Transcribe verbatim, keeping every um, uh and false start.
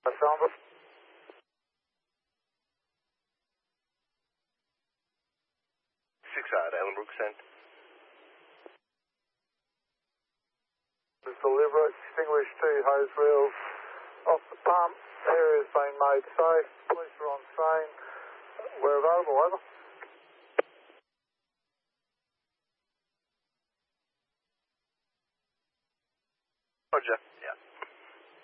Alpha. six out, Ellenbrook, send. Deliver, extinguish two hose reels off the pump. Area's been made safe. Police are on scene. We're available, over. Roger.